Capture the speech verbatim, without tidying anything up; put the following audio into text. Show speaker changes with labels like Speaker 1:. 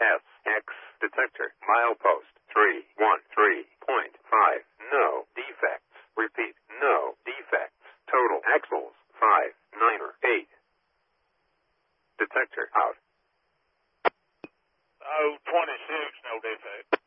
Speaker 1: S X detector. Milepost three one three point five. No defects. Repeat. No defects. Total axles five nine or eight. Detector out.
Speaker 2: Oh, twenty-six, no defect.